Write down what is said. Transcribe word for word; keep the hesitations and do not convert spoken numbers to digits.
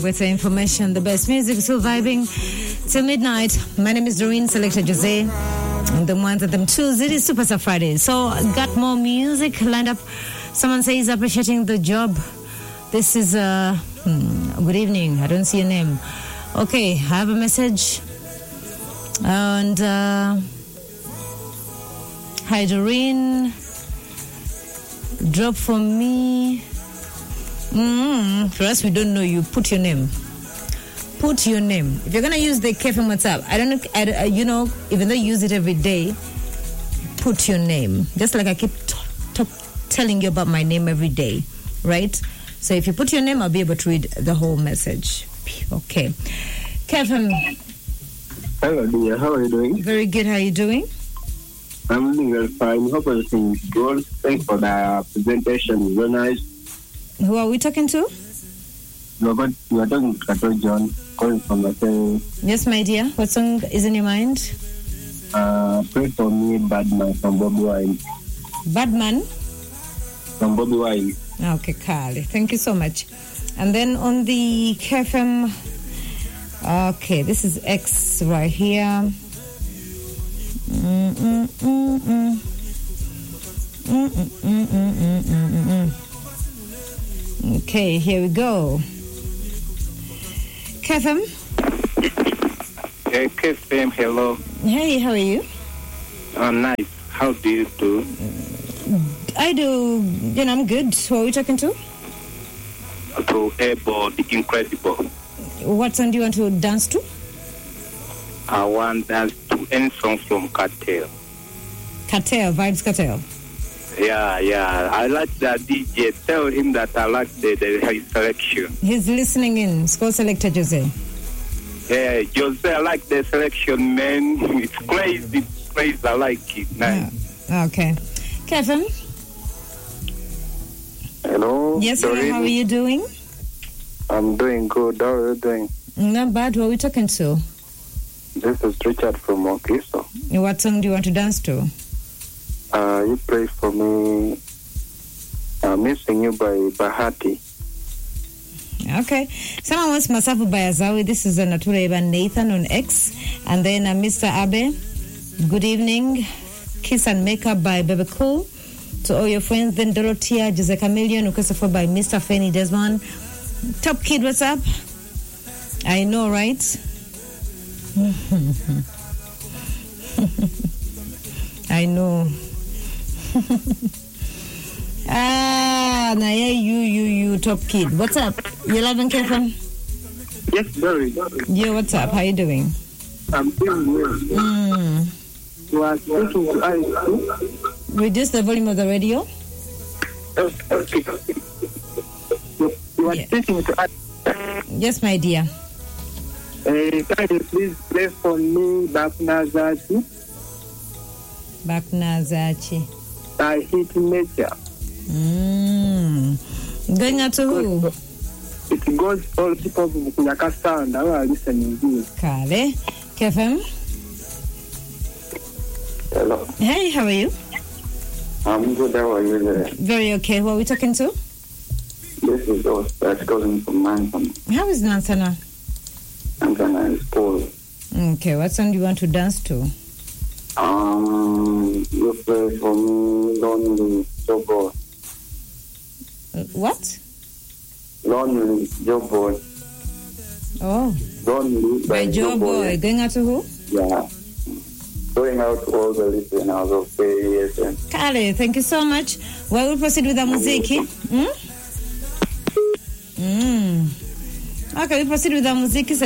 with the information, the best music, still vibing till midnight. My name is Doreen, Selector Jose. And the ones and them twos, it is Super Star Friday. So, got more music lined up. Someone says appreciating the job. This is, uh, hmm, good evening. I don't see your name. Okay, I have a message. And, uh, hi, Doreen. Drop for me. Mm-hmm. For us, we don't know you. Put your name. Put your name. If you're gonna use the K F M WhatsApp, I don't know. I, you know, even though you use it every day, put your name. Just like I keep t- t- telling you about my name every day, right? So if you put your name, I'll be able to read the whole message. Okay, K F M. Hello, dear. How are you doing? Very good. How are you doing? I'm doing very fine. Hope everything is good. Thanks for the presentation. Very nice. Who are we talking to? You are, you are talking to Kato John, calling from the same. Yes, my dear. What song is in your mind? Uh, pray for me, Badman from Bobby Wine. Badman? From Bobby Wine. Okay, Carly. Thank you so much. And then on the K F M, okay, this is X right here. Mm, mm, mm, mm. Mm, mm, mm, mm, mm, mm, mm. Okay, here we go. K F M? Hey, K F M, hello. Hey, how are you? Oh, nice. How do you do? I do, you know, I'm good. Who are we talking to? To Ebo, the Incredible. What song do you want to dance to? I want dance to any song from Cartel. Cartel, Vibes Cartel. Yeah, yeah. I like that D J. Tell him that I like the, the his selection. He's listening in. It's called Selector Jose. Yeah, Jose, I like the selection, man. It's crazy. It's crazy. I like it. Nice. Yeah. Okay. Kevin? Hello. Yes, hello. How are you doing? I'm doing good. How are you doing? Not bad. Who are we talking to? This is Richard from Mokiso. What song do you want to dance to? Uh, you play for me, uh, Missing You by Bahati. Okay. Someone wants Masafu by Azawi. This is Natura Iban Nathan on X. And then uh, Mister Abe, good evening. Kiss and Makeup by Bebe Cool. To all your friends. Then Dorothea, Jose Chameleon, requested for by Mister Fanny Desmond. Top Kid, what's up? I know, right? I know. ah, now yeah, you, you, you, Top Kid. What's up? You loving K F M? Yes, very good. Yeah, what's up? How you doing? I'm doing well. Mm. You are speaking to I. Reduce the volume of the radio. Okay. You, you are Yeah. speaking to I. Yes, my dear. Uh, can you please play for me Baknazachi Baknazachi. by Hit Nature? Mm. Going out to who? It goes all people who Kunyaka sound. I are listening to you. Kale. K F M. Hello. Hey, how are you? I'm good. How are you there? Very okay. Who are we talking to? This is Oscar calling from Manson. How is Nansana? Manson is Paul. Okay, what song do you want to dance to? Um, you play for me Lonely Joe Boy. Uh, what? Lonely Joe Boy. Oh, Lonely by Joe Boy. Going out to who? Yeah. Going out to all the listeners of K S M. Kale, thank you so much. Well, we'll proceed with the muziki. Hmm? Mm. Okay, we proceed with the muziki.